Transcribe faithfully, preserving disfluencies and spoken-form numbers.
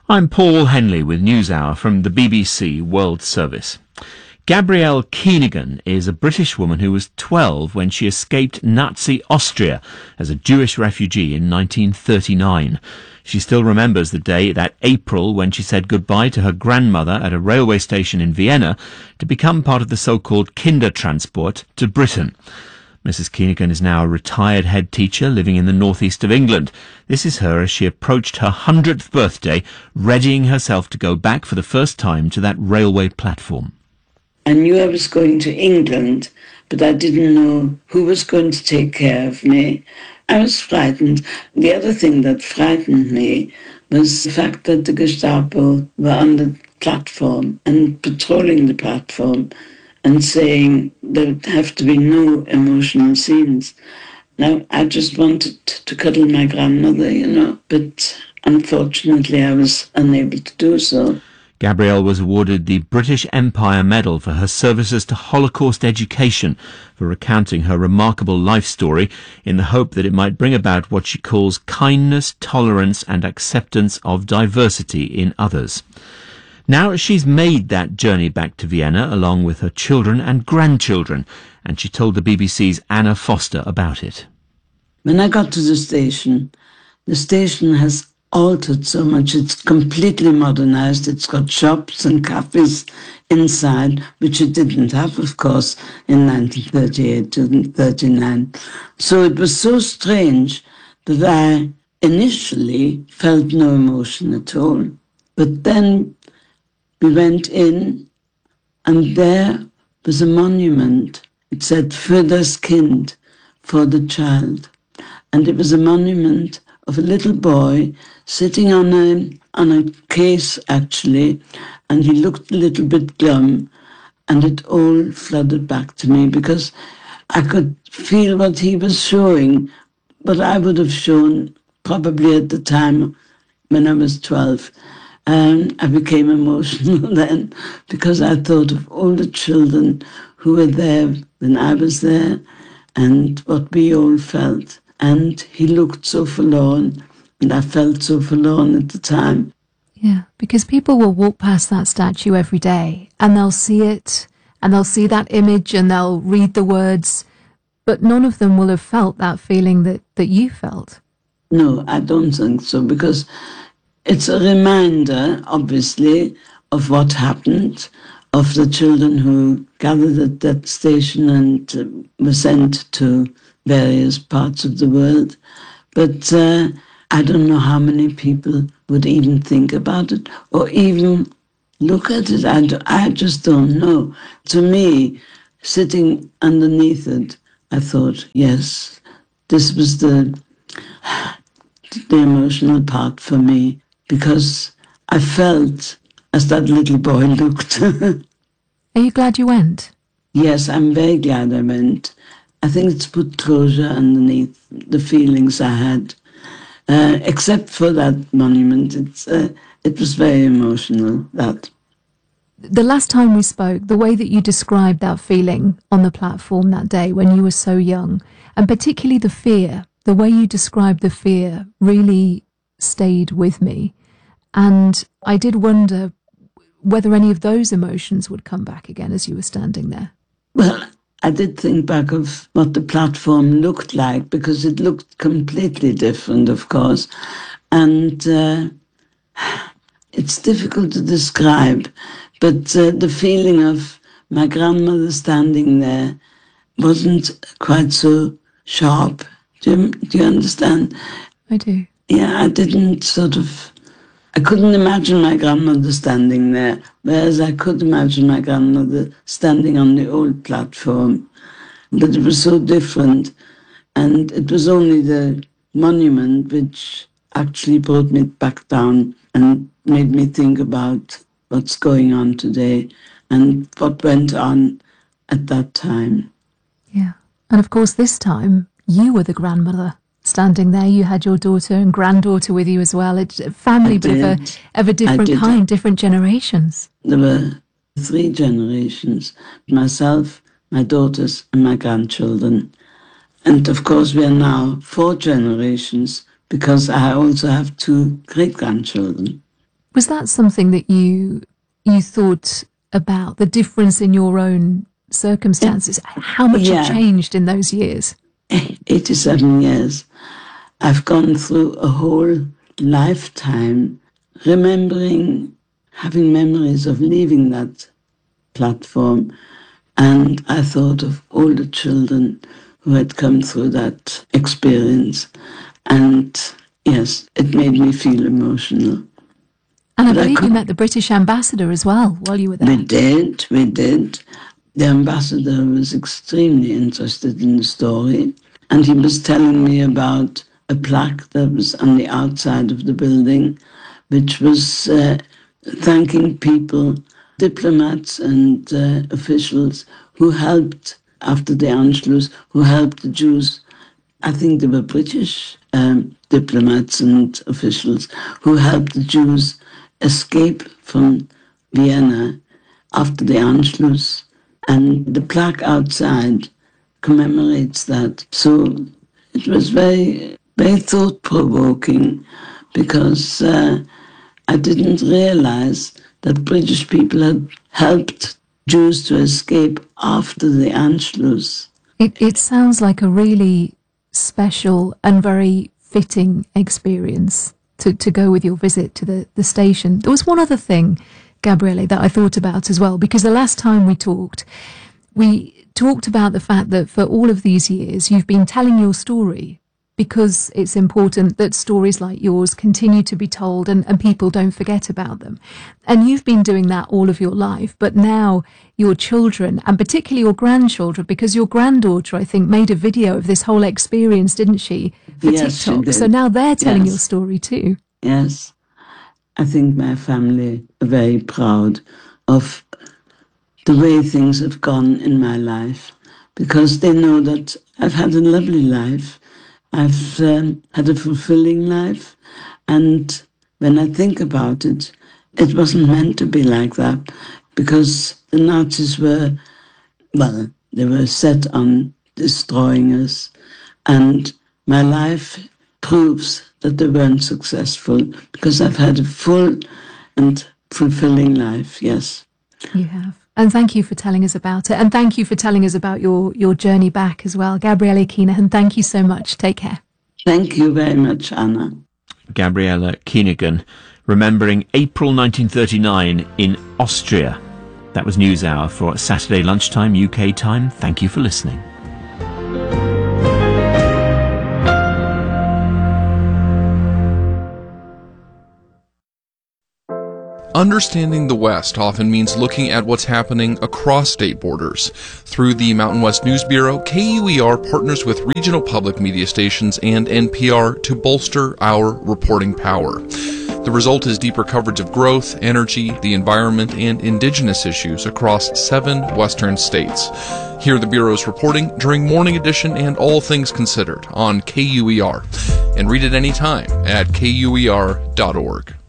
I'm Paul Henley with NewsHour from the B B C World Service. Gabrielle Keenegan is a British woman who was twelve when she escaped Nazi Austria as a Jewish refugee in nineteen thirty-nine. She still remembers the day, that April, when she said goodbye to her grandmother at a railway station in Vienna to become part of the so-called Kindertransport to Britain. Missus Keenegan is now a retired head teacher living in the northeast of England. This is her as she approached her hundredth birthday, readying herself to go back for the first time to that railway platform. I knew I was going to England, but I didn't know who was going to take care of me. I was frightened. The other thing that frightened me was the fact that the Gestapo were on the platform and patrolling the platform and saying there would have to be no emotional scenes. Now, I just wanted to cuddle my grandmother, you know, but unfortunately I was unable to do so. Gabrielle was awarded the British Empire Medal for her services to Holocaust education for recounting her remarkable life story in the hope that it might bring about what she calls kindness, tolerance and acceptance of diversity in others. Now she's made that journey back to Vienna along with her children and grandchildren, and she told the B B C's Anna Foster about it. When I got to the station, the station has altered so much. It's completely modernized. It's got shops and cafes inside, which it didn't have, of course, in nineteen thirty-eight to thirty-nine. So it was so strange that I initially felt no emotion at all. But then we went in, and there was a monument. It said, "Für das Kind," for the child. And it was a monument of a little boy sitting on a on a case, actually, and he looked a little bit glum, and it all flooded back to me because I could feel what he was showing, but I would have shown probably at the time when I was twelve. And I became emotional then because I thought of all the children who were there when I was there and what we all felt. And he looked so forlorn, and I felt so forlorn at the time. Yeah, because people will walk past that statue every day and they'll see it and they'll see that image and they'll read the words, but none of them will have felt that feeling that, that you felt. No, I don't think so, because it's a reminder, obviously, of what happened, of the children who gathered at that station and uh, were sent to various parts of the world. But uh, I don't know how many people would even think about it or even look at it. I, do, I just don't know. To me, sitting underneath it, I thought, yes, this was the, the emotional part for me, because I felt as that little boy looked. Are you glad you went? Yes, I'm very glad I went. I think it's put closure underneath the feelings I had. Uh, except for that monument, it's uh, it was very emotional, that. The last time we spoke, the way that you described that feeling on the platform that day when you were so young, and particularly the fear, the way you described the fear really stayed with me. And I did wonder whether any of those emotions would come back again as you were standing there. Well, I did think back of what the platform looked like, because it looked completely different, of course. And uh, it's difficult to describe, but uh, the feeling of my grandmother standing there wasn't quite so sharp. Do you, do you understand? I do. Yeah, I didn't sort of... I couldn't imagine my grandmother standing there, whereas I could imagine my grandmother standing on the old platform. But it was so different, and it was only the monument which actually brought me back down and made me think about what's going on today and what went on at that time. Yeah. And of course, this time, you were the grandmother. Standing there, you had your daughter and granddaughter with you as well. It's a family, but of a, of a different kind, different generations. There were three generations, myself, my daughters and my grandchildren. And of course, we are now four generations, because I also have two great-grandchildren. Was that something that you you thought about, the difference in your own circumstances, how much Yeah. it changed in those years? eighty-seven years. I've gone through a whole lifetime remembering, having memories of leaving that platform. And I thought of all the children who had come through that experience. And yes, it made me feel emotional. And I But I believe you could- met the British ambassador as well while you were there. We did, we did. The ambassador was extremely interested in the story, and he was telling me about a plaque that was on the outside of the building, which was uh, thanking people, diplomats and uh, officials who helped after the Anschluss, who helped the Jews. I think they were British um, diplomats and officials who helped the Jews escape from Vienna after the Anschluss. And the plaque outside commemorates that. So it was very, very thought-provoking because uh, I didn't realize that British people had helped Jews to escape after the Anschluss. It, it sounds like a really special and very fitting experience to, to go with your visit to the, the station. There was one other thing, Gabriele, that I thought about as well, because the last time we talked, we talked about the fact that for all of these years, you've been telling your story because it's important that stories like yours continue to be told and, and people don't forget about them. And you've been doing that all of your life, but now your children, and particularly your grandchildren, because your granddaughter, I think, made a video of this whole experience, didn't she, for Yes, she TikTok? did. So now they're telling Yes. your story too. Yes, I think my family are very proud of the way things have gone in my life because they know that I've had a lovely life. I've um, had a fulfilling life. And when I think about it, it wasn't meant to be like that because the Nazis were, well, they were set on destroying us. And my life proves that they weren't successful because I've had a full and fulfilling life, yes. You have. And thank you for telling us about it. And thank you for telling us about your, your journey back as well. Gabriele Keenahan, thank you so much. Take care. Thank you very much, Anna. Gabriele Keenahan, remembering April nineteen thirty-nine in Austria. That was NewsHour for Saturday lunchtime U K time. Thank you for listening. Understanding the West often means looking at what's happening across state borders. Through the Mountain West News Bureau, K U E R partners with regional public media stations and N P R to bolster our reporting power. The result is deeper coverage of growth, energy, the environment, and indigenous issues across seven western states. Hear the Bureau's reporting during Morning Edition and All Things Considered on K U E R. And read it anytime at K U E R dot org.